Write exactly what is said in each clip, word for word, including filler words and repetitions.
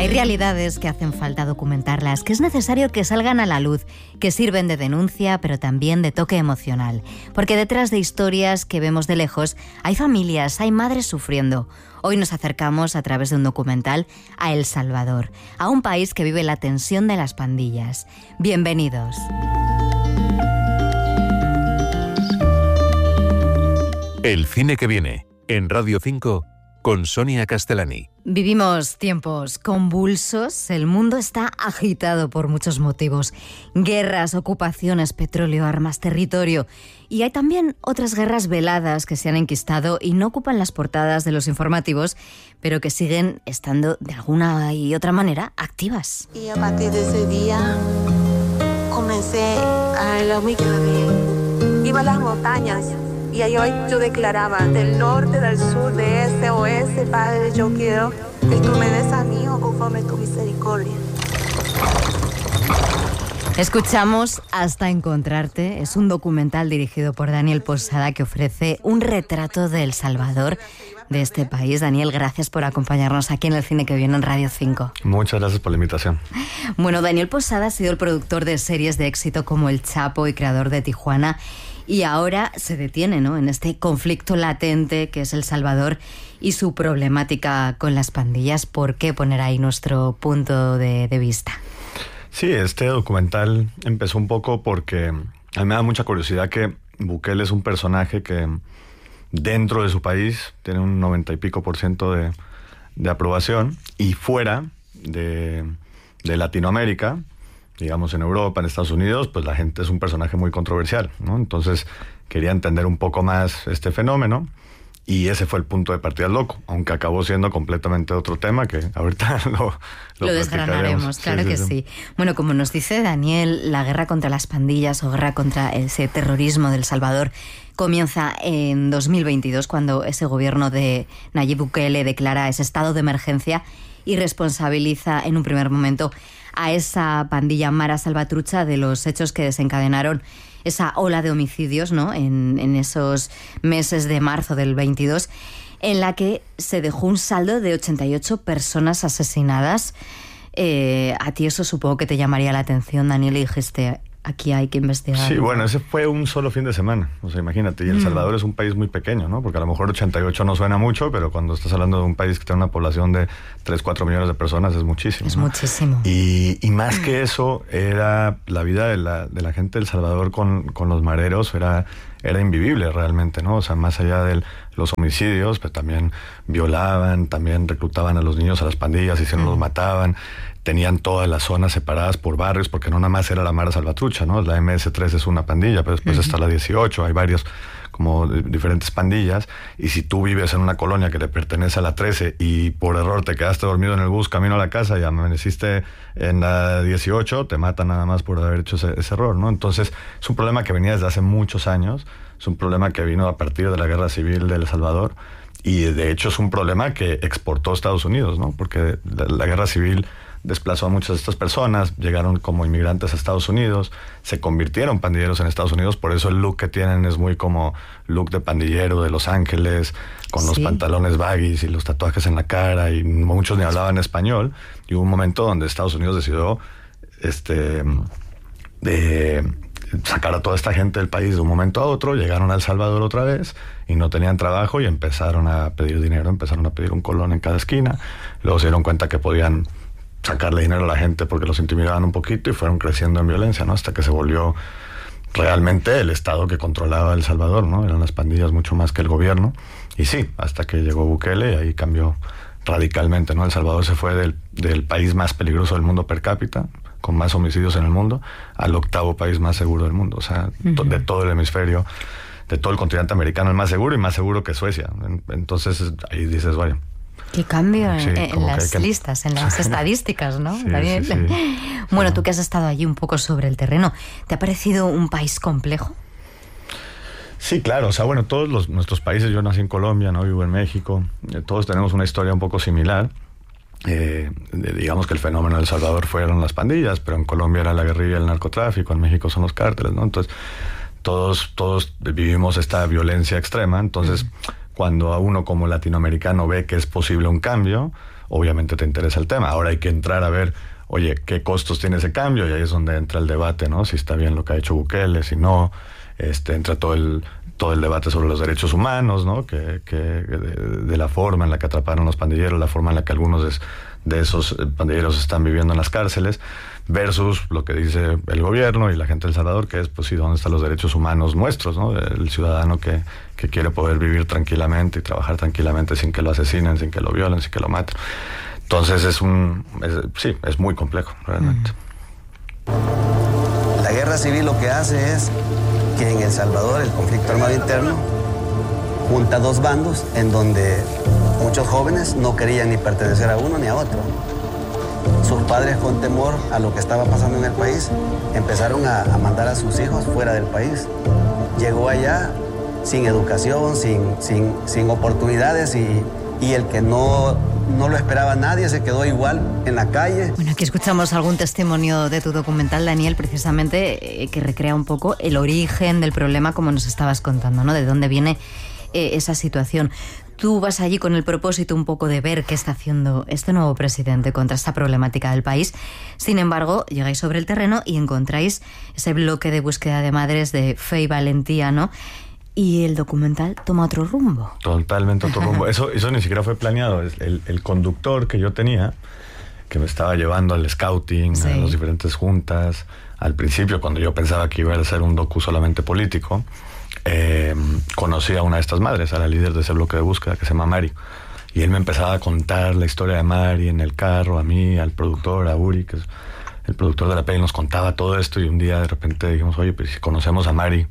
realidades que hacen falta documentarlas, que es necesario que salgan a la luz, que sirven de denuncia, pero también de toque emocional. Porque detrás de historias que vemos de lejos, hay familias, hay madres sufriendo. Hoy nos acercamos a través de un documental a El Salvador, a un país que vive la tensión de las pandillas. Bienvenidos. El cine que viene, en Radio cinco, con Sonia Castellani. Vivimos tiempos convulsos, el mundo está agitado por muchos motivos. Guerras, ocupaciones, petróleo, armas, territorio. Y hay también otras guerras veladas que se han enquistado y no ocupan las portadas de los informativos, pero que siguen estando de alguna y otra manera activas. Y a partir de ese día comencé a la migración. Iba a las montañas. Y ahí hoy yo declaraba, del norte, del sur, de este, oeste, Padre, yo quiero que tú me des a mí conforme tu misericordia. Escuchamos Hasta Encontrarte, es un documental dirigido por Daniel Posada que ofrece un retrato de El Salvador, de este país. Daniel, gracias por acompañarnos aquí en El Cine que Viene en Radio cinco. Muchas gracias por la invitación. Bueno, Daniel Posada ha sido el productor de series de éxito como El Chapo y creador de Tijuana, y ahora se detiene, ¿no?, en este conflicto latente que es El Salvador y su problemática con las pandillas. ¿Por qué poner ahí nuestro punto de, de vista? Sí, este documental empezó un poco porque a mí me da mucha curiosidad que Bukele es un personaje que dentro de su país tiene un noventa y pico por ciento de, de aprobación, y fuera de, de Latinoamérica, digamos en Europa, en Estados Unidos, pues la gente es un personaje muy controversial, ¿no? Entonces quería entender un poco más este fenómeno, y ese fue el punto de partida loco, aunque acabó siendo completamente otro tema que ahorita lo Lo, lo desgranaremos, claro sí, que sí, sí. Bueno, como nos dice Daniel, la guerra contra las pandillas o guerra contra ese terrorismo de El Salvador comienza en dos mil veintidós, cuando ese gobierno de Nayib Bukele declara ese estado de emergencia y responsabiliza en un primer momento a esa pandilla Mara Salvatrucha de los hechos que desencadenaron esa ola de homicidios, ¿no?, en, en esos meses de marzo del veintidós, en la que se dejó un saldo de ochenta y ocho personas asesinadas. Eh, a ti eso supongo que te llamaría la atención, Daniel, y dijiste, aquí hay que investigar. Sí, bueno, ese fue un solo fin de semana, o sea, imagínate, y El Salvador mm. es un país muy pequeño, ¿no? Porque a lo mejor ochenta y ocho no suena mucho, pero cuando estás hablando de un país que tiene una población de tres, cuatro millones de personas, es muchísimo. Es ¿no? muchísimo. Y, y más que eso, era la vida de la, de la gente de El Salvador con, con los mareros, era, era invivible realmente, ¿no? O sea, más allá de los homicidios, pues también violaban, también reclutaban a los niños a las pandillas y si no mm. los mataban. Tenían todas las zonas separadas por barrios, porque no nada más era la Mara Salvatrucha, ¿no? La eme ese tres es una pandilla, pero después uh-huh. está la dieciocho, hay varios como diferentes pandillas, y si tú vives en una colonia que le pertenece a la trece y por error te quedaste dormido en el bus camino a la casa y amaneciste en la dieciocho, te matan nada más por haber hecho ese, ese error, ¿no? Entonces es un problema que venía desde hace muchos años, es un problema que vino a partir de la guerra civil de El Salvador, y de hecho es un problema que exportó a Estados Unidos, ¿no? Porque la, la guerra civil desplazó a muchas de estas personas, llegaron como inmigrantes a Estados Unidos, se convirtieron pandilleros en Estados Unidos, por eso el look que tienen es muy como look de pandillero de Los Ángeles, con sí. los pantalones baggies y los tatuajes en la cara, y muchos ni hablaban español, y hubo un momento donde Estados Unidos decidió este de sacar a toda esta gente del país de un momento a otro, llegaron a El Salvador otra vez y no tenían trabajo y empezaron a pedir dinero, empezaron a pedir un colón en cada esquina, luego se dieron cuenta que podían sacarle dinero a la gente porque los intimidaban un poquito y fueron creciendo en violencia, ¿no? Hasta que se volvió realmente el Estado que controlaba El Salvador, ¿no? Eran las pandillas mucho más que el gobierno. Y sí, hasta que llegó Bukele y ahí cambió radicalmente, ¿no? El Salvador se fue del, del país más peligroso del mundo per cápita, con más homicidios en el mundo, al octavo país más seguro del mundo. O sea, uh-huh. to- de todo el hemisferio, de todo el continente americano, el más seguro y más seguro que Suecia. Entonces ahí dices, vaya, qué cambio en, sí, en las que... listas, en las estadísticas, ¿no? Sí, Daniel. Sí, sí. Bueno, tú que has estado allí un poco sobre el terreno, ¿te ha parecido un país complejo? Sí, claro. O sea, bueno, todos los, nuestros países, yo nací en Colombia, no vivo en México, eh, todos tenemos una historia un poco similar. Eh, digamos que el fenómeno de El Salvador fueron las pandillas, pero en Colombia era la guerrilla y el narcotráfico, en México son los cárteles, ¿no? Entonces, todos, todos vivimos esta violencia extrema. Entonces, mm. cuando a uno como latinoamericano ve que es posible un cambio, obviamente te interesa el tema. Ahora hay que entrar a ver, oye, ¿qué costos tiene ese cambio? Y ahí es donde entra el debate, ¿no? Si está bien lo que ha hecho Bukele, si no, este, entra todo el todo el debate sobre los derechos humanos, ¿no? Que, que de, de la forma en la que atraparon los pandilleros, la forma en la que algunos de, de esos pandilleros están viviendo en las cárceles, versus lo que dice el gobierno y la gente de El Salvador, que es, pues sí, ¿dónde están los derechos humanos nuestros, ¿no? El ciudadano que, que quiere poder vivir tranquilamente y trabajar tranquilamente sin que lo asesinen, sin que lo violen, sin que lo maten. Entonces es un... Es, sí, es muy complejo, realmente. La guerra civil lo que hace es que en El Salvador el conflicto armado interno junta dos bandos en donde muchos jóvenes no querían ni pertenecer a uno ni a otro. Sus padres, con temor a lo que estaba pasando en el país, empezaron a, a mandar a sus hijos fuera del país. Llegó allá sin educación, sin, sin, sin oportunidades y, y el que no, no lo esperaba nadie se quedó igual en la calle. Bueno, aquí escuchamos algún testimonio de tu documental, Daniel, precisamente, eh, que recrea un poco el origen del problema, como nos estabas contando, ¿no? De dónde viene eh, esa situación. Tú vas allí con el propósito un poco de ver qué está haciendo este nuevo presidente contra esta problemática del país. Sin embargo, llegáis sobre el terreno y encontráis ese bloque de búsqueda de madres de fe y valentía, ¿no? Y el documental toma otro rumbo. Totalmente otro rumbo. Eso, eso ni siquiera fue planeado. El, el conductor que yo tenía, que me estaba llevando al scouting, sí, a las diferentes juntas, al principio, cuando yo pensaba que iba a ser un docu solamente político, eh, conocí a una de estas madres, a la líder de ese bloque de búsqueda, que se llama Mari. Y él me empezaba a contar la historia de Mari en el carro, a mí, al productor, a Uri, que es el productor de la peli, nos contaba todo esto. Y un día de repente dijimos, oye, pues si conocemos a Mari,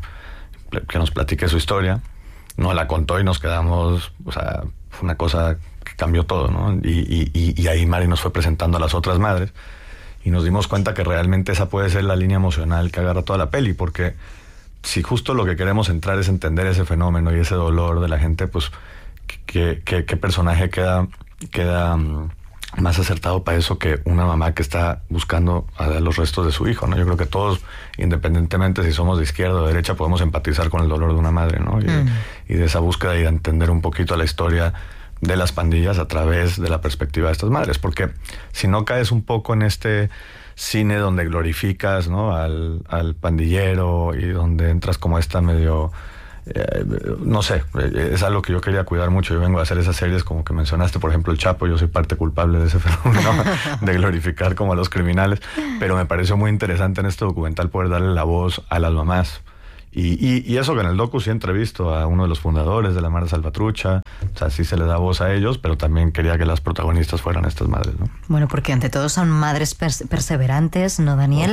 que nos platique su historia. Nos la contó y nos quedamos, o sea, fue una cosa que cambió todo, ¿no? Y, y, y ahí Mari nos fue presentando a las otras madres y nos dimos cuenta que realmente esa puede ser la línea emocional que agarra toda la peli, porque si justo lo que queremos entrar es entender ese fenómeno y ese dolor de la gente, pues qué, qué, qué personaje queda, queda um, más acertado para eso que una mamá que está buscando a los restos de su hijo, ¿no? Yo creo que todos, independientemente si somos de izquierda o de derecha, podemos empatizar con el dolor de una madre, ¿no? Y, mm. y de esa búsqueda y de entender un poquito la historia de las pandillas a través de la perspectiva de estas madres, porque si no caes un poco en este cine donde glorificas, ¿no?, al, al pandillero y donde entras como esta medio... Eh, no sé, es algo que yo quería cuidar mucho. Yo vengo a hacer esas series como que mencionaste, por ejemplo, El Chapo. Yo soy parte culpable de ese fenómeno de glorificar como a los criminales, pero me pareció muy interesante en este documental poder darle la voz a las mamás. Y, y, y eso que en el docu sí entrevisto a uno de los fundadores de la Mara Salvatrucha, o sea, sí se le da voz a ellos, pero también quería que las protagonistas fueran estas madres, ¿no? Bueno, porque ante todo son madres pers- perseverantes, ¿no, Daniel?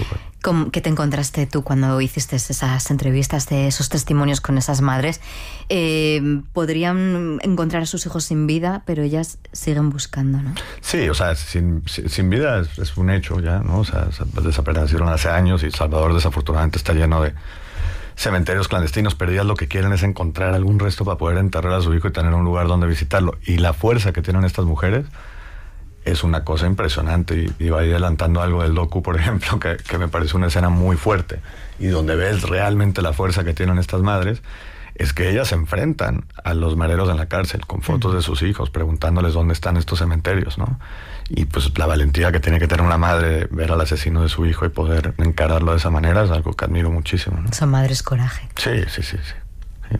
Oh, ¿qué te encontraste tú cuando hiciste esas entrevistas, de esos testimonios con esas madres? Eh, podrían encontrar a sus hijos sin vida, pero ellas siguen buscando, ¿no? Sí, o sea, sin, sin vida es, es un hecho ya, ¿no? O sea, desaparecieron hace años y Salvador desafortunadamente está lleno de cementerios clandestinos. Perdidas lo que quieren es encontrar algún resto para poder enterrar a su hijo y tener un lugar donde visitarlo. Y la fuerza que tienen estas mujeres es una cosa impresionante. Y, y va adelantando algo del docu, por ejemplo, que, que me parece una escena muy fuerte y donde ves realmente la fuerza que tienen estas madres. Es que ellas se enfrentan a los mareros en la cárcel con fotos de sus hijos, preguntándoles dónde están estos cementerios, ¿no? Y pues la valentía que tiene que tener una madre, ver al asesino de su hijo y poder encararlo de esa manera, es algo que admiro muchísimo, ¿no? Son madres coraje. Sí, sí, sí, sí. sí.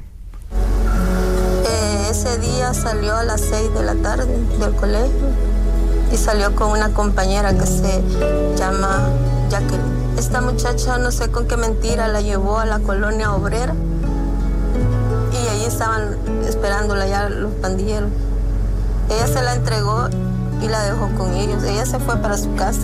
Eh, ese día salió a las seis de la tarde del colegio y salió con una compañera que se llama Jacqueline. Esta muchacha, no sé con qué mentira, la llevó a la colonia obrera. Y ahí estaban esperándola ya los pandilleros. Ella se la entregó y la dejó con ellos. Ella se fue para su casa.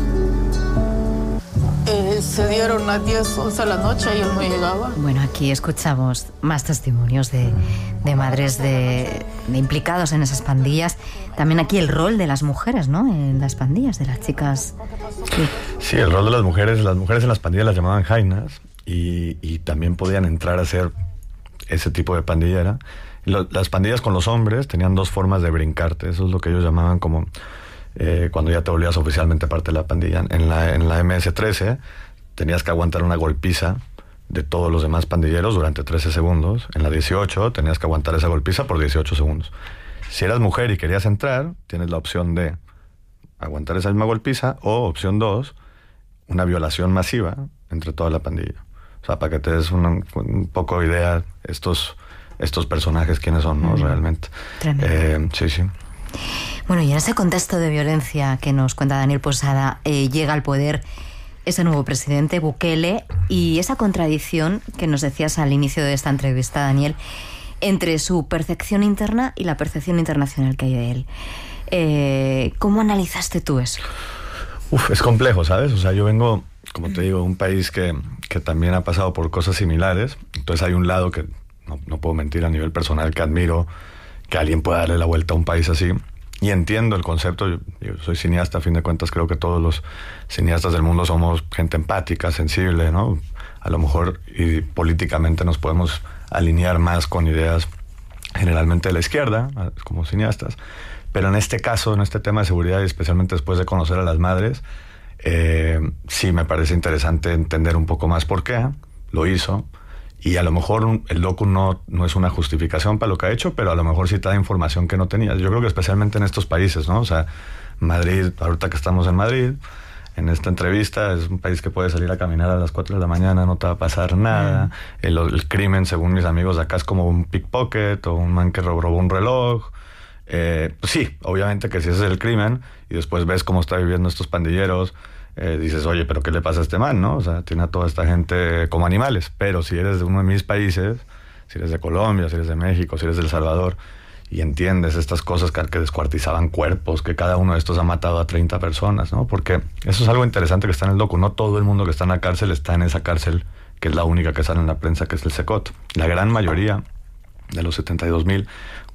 Eh, se dieron a diez, once de la noche y él no llegaba. Bueno, aquí escuchamos más testimonios de, de madres de, de implicados en esas pandillas. También aquí el rol de las mujeres, ¿no? En las pandillas, de las chicas. Sí, sí, el rol de las mujeres. Las mujeres en las pandillas las llamaban jainas y, y también podían entrar a ser ese tipo de pandillera. Lo, las pandillas con los hombres tenían dos formas de brincarte. Eso es lo que ellos llamaban como eh, cuando ya te volvías oficialmente parte de la pandilla. En la, en la eme ese trece tenías que aguantar una golpiza de todos los demás pandilleros durante trece segundos. En la dieciocho tenías que aguantar esa golpiza por dieciocho segundos. Si eras mujer y querías entrar, tienes la opción de aguantar esa misma golpiza, o opción dos, una violación masiva entre toda la pandilla. O sea, para que te des una, un poco de idea estos, estos personajes quiénes son, ¿no? Mm. Realmente. Tremendo. Eh, sí, sí. Bueno, y en ese contexto de violencia que nos cuenta Daniel Posada, eh, llega al poder ese nuevo presidente, Bukele, y esa contradicción que nos decías al inicio de esta entrevista, Daniel, entre su percepción interna y la percepción internacional que hay de él. Eh, ¿Cómo analizaste tú eso? Uf, es complejo, ¿sabes? O sea, yo vengo, como te digo, de un país que, que también ha pasado por cosas similares. Entonces hay un lado que, no, no puedo mentir, a nivel personal, que admiro que alguien pueda darle la vuelta a un país así. Y entiendo el concepto. Yo, yo soy cineasta, a fin de cuentas creo que todos los cineastas del mundo somos gente empática, sensible, ¿no? A lo mejor y políticamente nos podemos alinear más con ideas generalmente de la izquierda, como cineastas. Pero en este caso, en este tema de seguridad, y especialmente después de conocer a las madres, eh, sí me parece interesante entender un poco más por qué lo hizo. Y a lo mejor el docu no, no es una justificación para lo que ha hecho, pero a lo mejor sí te da información que no tenías. Yo creo que especialmente en estos países, ¿no? O sea, Madrid, ahorita que estamos en Madrid, en esta entrevista, es un país que puedes salir a caminar a las cuatro de la mañana, no te va a pasar nada. Mm. El, el crimen, según mis amigos de acá, es como un pickpocket o un man que robó un reloj. Eh, pues sí, obviamente que si ese es el crimen, y después ves cómo está viviendo estos pandilleros, Eh, dices, oye, pero ¿qué le pasa a este man, no? O sea, tiene a toda esta gente como animales. Pero si eres de uno de mis países, si eres de Colombia, si eres de México, si eres de El Salvador, y entiendes estas cosas que, que descuartizaban cuerpos, que cada uno de estos ha matado a treinta personas, ¿no? Porque eso es algo interesante que está en el docu. No todo el mundo que está en la cárcel está en esa cárcel, que es la única que sale en la prensa, que es el Secot. La gran mayoría de los setenta y dos mil,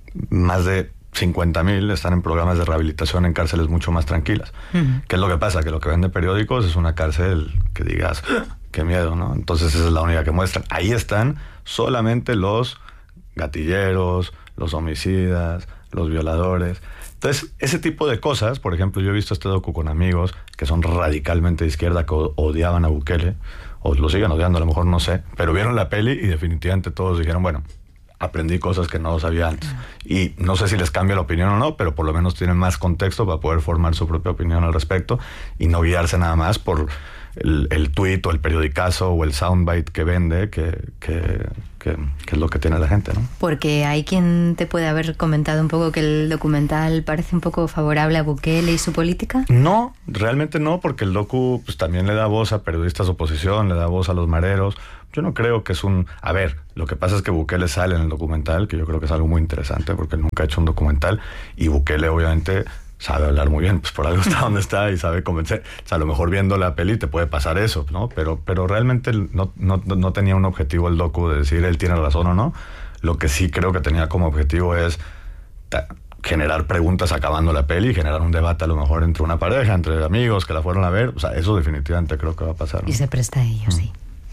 más de cincuenta mil están en programas de rehabilitación en cárceles mucho más tranquilas. Uh-huh. ¿Qué es lo que pasa? Que lo que ven de periódicos es una cárcel que digas, qué miedo, ¿no? Entonces esa es la única que muestran. Ahí están solamente los gatilleros, los homicidas, los violadores. Entonces, ese tipo de cosas, por ejemplo, yo he visto este docu con amigos que son radicalmente de izquierda, que odiaban a Bukele, o lo siguen odiando, a lo mejor no sé, pero vieron la peli y definitivamente todos dijeron, bueno, aprendí cosas que no sabía antes. Y no sé si les cambia la opinión o no, pero por lo menos tienen más contexto para poder formar su propia opinión al respecto y no guiarse nada más por el, el tuit o el periodicazo o el soundbite que vende, que, que, que, que es lo que tiene la gente, ¿no? Porque hay quien te puede haber comentado un poco que el documental parece un poco favorable a Bukele y su política. No, realmente no, porque el docu pues, también le da voz a periodistas de oposición, le da voz a los mareros. Yo no creo que es un... A ver, lo que pasa es que Bukele sale en el documental, que yo creo que es algo muy interesante, porque él nunca ha hecho un documental, y Bukele obviamente sabe hablar muy bien, pues por algo está donde está y sabe convencer. O sea, a lo mejor viendo la peli te puede pasar eso, ¿no? Pero, pero realmente no, no, no tenía un objetivo el docu de decir él tiene razón o no. Lo que sí creo que tenía como objetivo es ta, generar preguntas acabando la peli, generar un debate a lo mejor entre una pareja, entre amigos que la fueron a ver. O sea, eso definitivamente creo que va a pasar, ¿no? Y se presta a ello, mm. sí.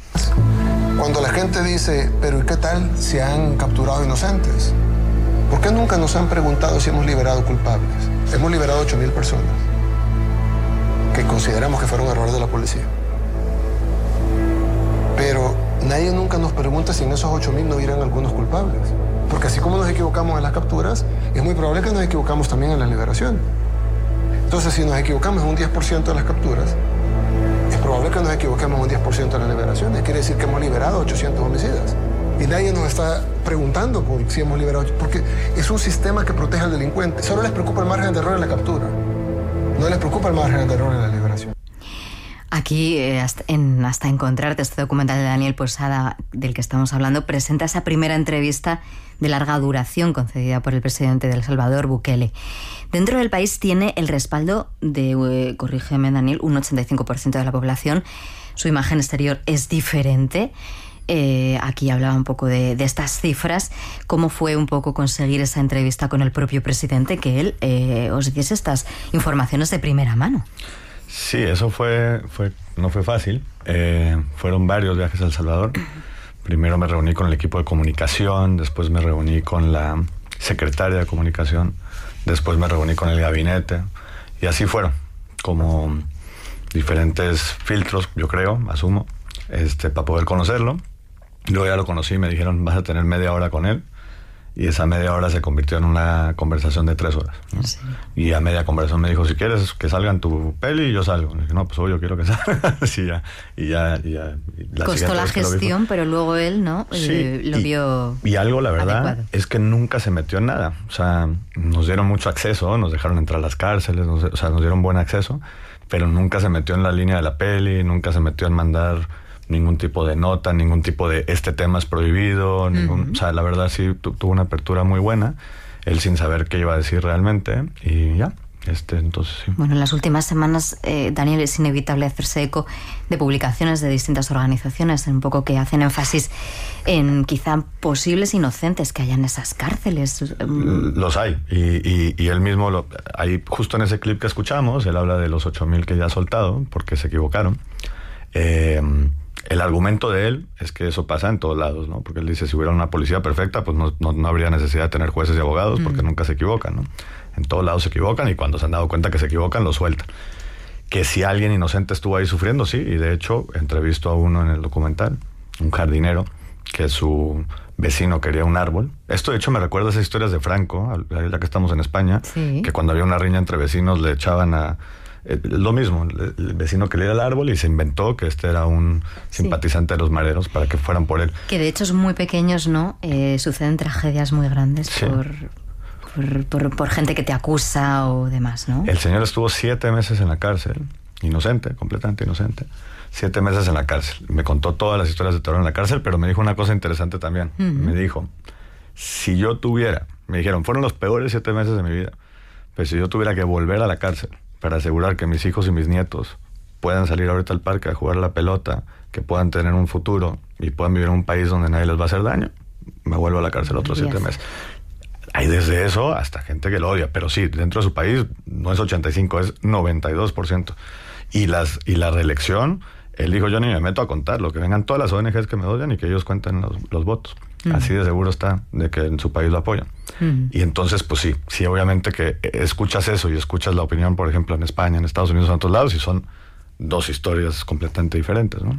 Cuando la gente dice, pero ¿y qué tal si han capturado inocentes? ¿Por qué nunca nos han preguntado si hemos liberado culpables? Hemos liberado ocho mil personas que consideramos que fueron errores de la policía. Pero nadie nunca nos pregunta si en esos ocho mil no hubieran algunos culpables. Porque así como nos equivocamos en las capturas, es muy probable que nos equivocamos también en la liberación. Entonces, si nos equivocamos en un diez por ciento de las capturas, es probable que nos equivoquemos un diez por ciento de las liberaciones. Quiere decir que hemos liberado ochocientos homicidas. Y nadie nos está preguntando por si hemos liberado, porque es un sistema que protege al delincuente. Solo les preocupa el margen de error en la captura. No les preocupa el margen de error en la liberación. Aquí, eh, hasta, en, hasta encontrarte este documental de Daniel Posada, del que estamos hablando, presenta esa primera entrevista de larga duración concedida por el presidente de El Salvador, Bukele. Dentro del país tiene el respaldo de, eh, corrígeme Daniel, un ochenta y cinco por ciento de la población. Su imagen exterior es diferente. Eh, aquí hablaba un poco de, de estas cifras. ¿Cómo fue un poco conseguir esa entrevista con el propio presidente, que él eh, os diese estas informaciones de primera mano? Sí, eso fue, fue no fue fácil. Eh, fueron varios viajes a El Salvador. Primero me reuní con el equipo de comunicación, después me reuní con la secretaria de comunicación, después me reuní con el gabinete, y así fueron, como diferentes filtros, yo creo, asumo, este, para poder conocerlo. Luego ya lo conocí, me dijeron, vas a tener media hora con él. Y esa media hora se convirtió en una conversación de tres horas, ¿no? Sí. Y a media conversación me dijo, si quieres que salga en tu peli, yo salgo. Y dije, no, pues obvio, quiero que salga. sí, ya, y ya, y ya y la Costó la gestión, vi, pero luego él, ¿no? Sí, eh, lo y, vio Y algo, la verdad, adecuado. es que nunca se metió en nada. O sea, nos dieron mucho acceso, nos dejaron entrar a las cárceles, nos, o sea, nos dieron buen acceso, pero nunca se metió en la línea de la peli, nunca se metió en mandar ningún tipo de nota, ningún tipo de este tema es prohibido, ningún, uh-huh. o sea, la verdad sí tu, tuvo una apertura muy buena, él sin saber qué iba a decir realmente, y ya, este, entonces sí. Bueno, en las últimas semanas, eh, Daniel, es inevitable hacerse eco de publicaciones de distintas organizaciones, un poco que hacen énfasis en quizá posibles inocentes que haya en esas cárceles. Los hay, y, y, y él mismo, lo, ahí justo en ese clip que escuchamos, él habla de los ocho mil que ya ha soltado, porque se equivocaron. Eh, El argumento de él es que eso pasa en todos lados, ¿no? Porque él dice, si hubiera una policía perfecta, pues no, no, no habría necesidad de tener jueces y abogados, porque mm. nunca se equivocan, ¿no? En todos lados se equivocan, y cuando se han dado cuenta que se equivocan, lo sueltan. Que si alguien inocente estuvo ahí sufriendo, sí, y de hecho entrevisto a uno en el documental, un jardinero, que su vecino quería un árbol. Esto de hecho me recuerda a esas historias de Franco, ya que estamos en España, sí. que cuando había una riña entre vecinos le echaban a... Eh, lo mismo, el, el vecino quería el árbol y se inventó que este era un simpatizante sí. de los mareros para que fueran por él. Que de hechos muy pequeños, ¿no? Eh, suceden tragedias muy grandes sí. por, por, por, por gente que te acusa o demás, ¿no? El señor estuvo siete meses en la cárcel, inocente, completamente inocente. Siete meses en la cárcel. Me contó todas las historias de terror en la cárcel, pero me dijo una cosa interesante también. Uh-huh. Me dijo, si yo tuviera, me dijeron, fueron los peores siete meses de mi vida, pero si yo tuviera que volver a la cárcel para asegurar que mis hijos y mis nietos puedan salir ahorita al parque a jugar a la pelota, que puedan tener un futuro y puedan vivir en un país donde nadie les va a hacer daño, me vuelvo a la cárcel otros siete meses. Hay desde eso hasta gente que lo odia, pero sí, dentro de su país no es ochenta y cinco, es noventa y dos por ciento. Y, las, y la reelección, él dijo, yo ni me meto a contarlo, que vengan todas las O N Ges que me odian y que ellos cuenten los, los votos. Uh-huh. Así de seguro está de que en su país lo apoyan. Uh-huh. Y entonces, pues sí, sí, obviamente que escuchas eso y escuchas la opinión, por ejemplo, en España, en Estados Unidos, en otros lados, y son dos historias completamente diferentes, ¿no?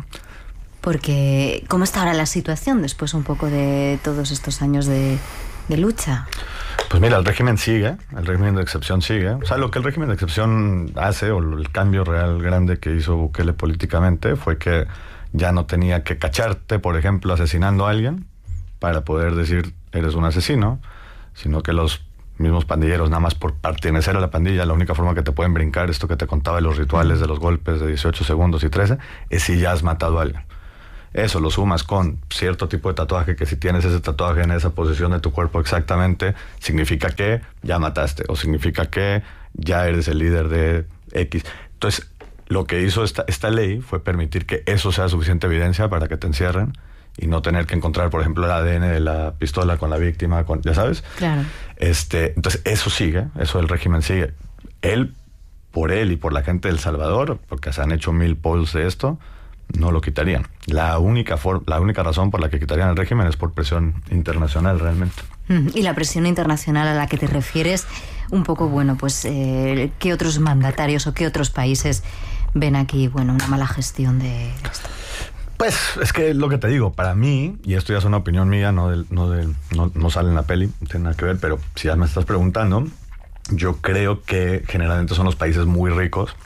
Porque, ¿cómo está ahora la situación después un poco de todos estos años de, de lucha? Pues mira, el régimen sigue, el régimen de excepción sigue. O sea, lo que el régimen de excepción hace, o el cambio real grande que hizo Bukele políticamente, fue que ya no tenía que cacharte, por ejemplo, asesinando a alguien para poder decir eres un asesino, sino que los mismos pandilleros, nada más por pertenecer a la pandilla, la única forma que te pueden brincar, esto que te contaba de los rituales, de los golpes de dieciocho segundos y trece, es si ya has matado a alguien. Eso lo sumas con cierto tipo de tatuaje, que si tienes ese tatuaje en esa posición de tu cuerpo exactamente, significa que ya mataste, o significa que ya eres el líder de X. Entonces, lo que hizo esta, esta ley fue permitir que eso sea suficiente evidencia para que te encierren y no tener que encontrar, por ejemplo, el A D N de la pistola con la víctima, con, ¿ya sabes? Claro. Este, entonces, eso sigue, eso el régimen sigue. Él, por él y por la gente de El Salvador, porque se han hecho mil polls de esto, no lo quitarían. La única for- la única razón por la que quitarían el régimen es por presión internacional, realmente. Y la presión internacional a la que te refieres, un poco, bueno, pues, eh, ¿qué otros mandatarios o qué otros países ven aquí, bueno, una mala gestión de esto? Pues, es que lo que te digo, para mí, y esto ya es una opinión mía, no, del, no, del, no, no sale en la peli, no tiene nada que ver, pero si ya me estás preguntando, yo creo que generalmente son los países muy ricos,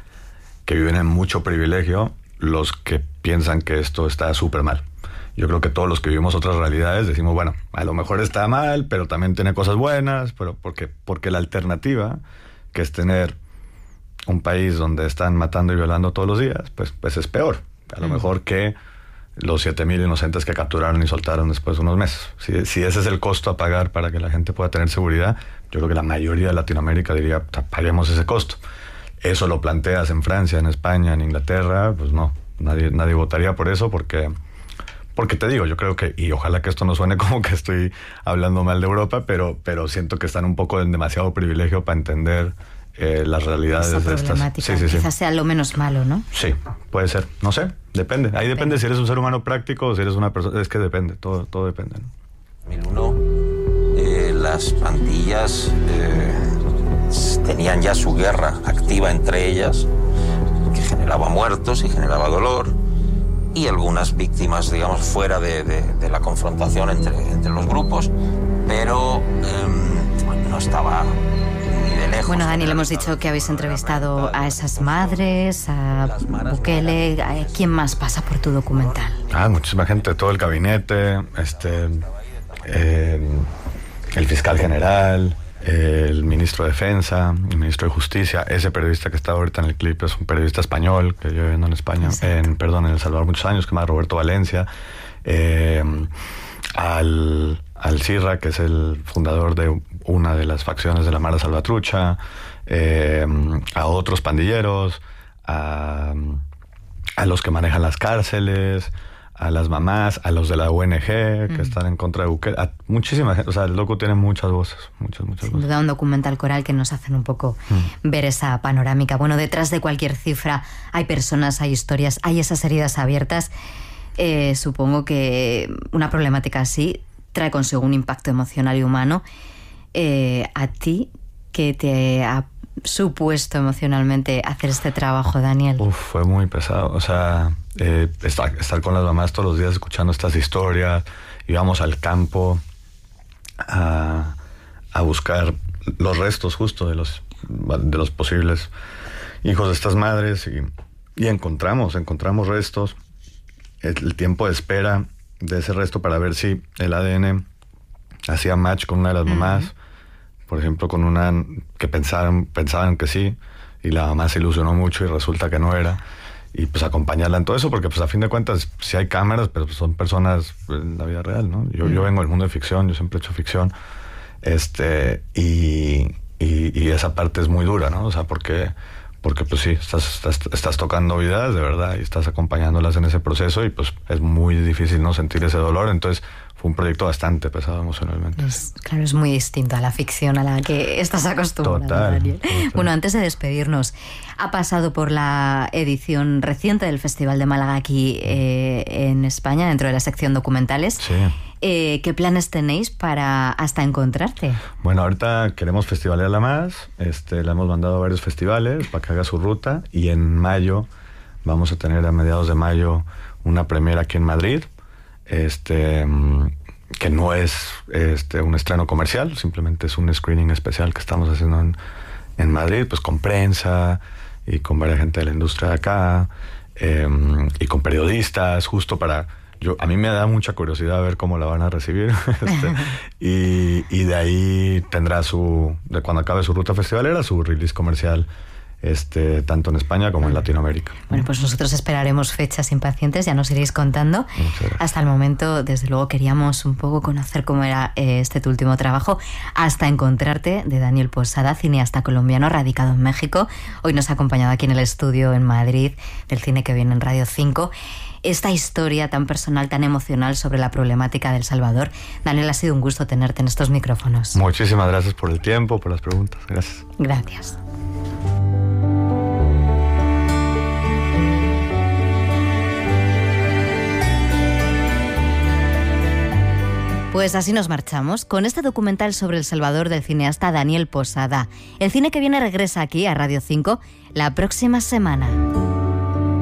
que viven en mucho privilegio, los que piensan que esto está súper mal. Yo creo que todos los que vivimos otras realidades decimos, bueno, a lo mejor está mal, pero también tiene cosas buenas, pero porque, porque la alternativa, que es tener un país donde están matando y violando todos los días, pues, pues es peor. A lo mm. mejor que los siete mil inocentes que capturaron y soltaron después de unos meses. Si, si ese es el costo a pagar para que la gente pueda tener seguridad, yo creo que la mayoría de Latinoamérica diría, paguemos ese costo. Eso lo planteas en Francia, en España, en Inglaterra, pues no, nadie, nadie votaría por eso porque, porque te digo, yo creo que, y ojalá que esto no suene como que estoy hablando mal de Europa, pero, pero siento que están un poco en demasiado privilegio para entender eh, las realidades esa de estas. Sí, sí, sí. Quizás sea lo menos malo, ¿no? Sí, puede ser, no sé, depende. Ahí depende, depende si eres un ser humano práctico o si eres una persona, es que depende, todo, todo depende, ¿no? dos mil uno, eh, las pandillas eh, tenían ya su guerra activa entre ellas, que generaba muertos y generaba dolor, y algunas víctimas, digamos, fuera de, de, de la confrontación entre, entre los grupos, pero eh, no estaba ni de lejos. Bueno, Daniel, hemos dicho que habéis entrevistado a esas madres, a Bukele. ¿A quién más pasa por tu documental? Ah, muchísima gente, todo el gabinete, este, eh, el fiscal general, el ministro de Defensa, el ministro de Justicia. Ese periodista que está ahorita en el clip es un periodista español que yo viviendo en España, en, perdón, en El Salvador muchos años, que se llama Roberto Valencia. Eh, al, al Sirra, que es el fundador de una de las facciones de la Mara Salvatrucha, eh, a otros pandilleros, a, a los que manejan las cárceles, a las mamás, a los de la U N G que mm. están en contra de Bukele, a muchísima gente. O sea, el loco tiene muchas voces, muchas, muchas Sin voces. duda un documental coral que nos hacen un poco mm. ver esa panorámica. Bueno, detrás de cualquier cifra hay personas, hay historias, hay esas heridas abiertas. Eh, supongo que una problemática así trae consigo un impacto emocional y humano. Eh, a ti, ¿qué te ha supuesto emocionalmente hacer este trabajo, Daniel? Uf, fue muy pesado. O sea, eh, estar, estar con las mamás todos los días escuchando estas historias. Íbamos al campo a, a buscar los restos justo de los, de los posibles hijos de estas madres y, y encontramos, encontramos restos. El, el tiempo de espera de ese resto para ver si el A D N hacía match con una de las mamás. Uh-huh. Por ejemplo, con una que pensaban, pensaban que sí, y la mamá se ilusionó mucho y resulta que no era. Y pues acompañarla en todo eso, porque pues a fin de cuentas sí hay cámaras, pero pues, son personas en la vida real, ¿no? Yo, mm. yo vengo del mundo de ficción, yo siempre he hecho ficción, este, y, y, y esa parte es muy dura, ¿no? O sea, porque, porque pues sí, estás, estás, estás tocando vidas de verdad y estás acompañándolas en ese proceso y pues es muy difícil no sentir ese dolor. Entonces fue un proyecto bastante pesado emocionalmente. Es, claro, es muy distinto a la ficción a la que estás acostumbrado, total, Daniel. Total. Bueno, antes de despedirnos, ha pasado por la edición reciente del Festival de Málaga aquí eh, en España, dentro de la sección documentales. Sí. Eh, ¿Qué planes tenéis para Hasta Encontrarte? Bueno, ahorita queremos festivalearla más. Este, la hemos mandado a varios festivales para que haga su ruta. Y en mayo vamos a tener, a mediados de mayo, una premiera aquí en Madrid. Este, que no es este, un estreno comercial, simplemente es un screening especial que estamos haciendo en, en Madrid, pues con prensa y con varias gente de la industria de acá, eh, y con periodistas, justo para... Yo, a mí me da mucha curiosidad ver cómo la van a recibir. este, y, y de ahí tendrá su... De cuando acabe su ruta festivalera, su release comercial, este, tanto en España como en Latinoamérica. Bueno, pues nosotros esperaremos fechas impacientes, ya nos iréis contando. Hasta el momento, desde luego, queríamos un poco conocer cómo era eh, este tu último trabajo, Hasta Encontrarte, de Daniel Posada, cineasta colombiano radicado en México. Hoy nos ha acompañado aquí en el estudio en Madrid, del Cine que Viene en Radio cinco. Esta historia tan personal, tan emocional sobre la problemática de El Salvador. Daniel, ha sido un gusto tenerte en estos micrófonos. Muchísimas gracias por el tiempo, por las preguntas. Gracias. Gracias. Pues así nos marchamos, con este documental sobre El Salvador del cineasta Daniel Posada. El Cine que Viene regresa aquí a Radio cinco la próxima semana.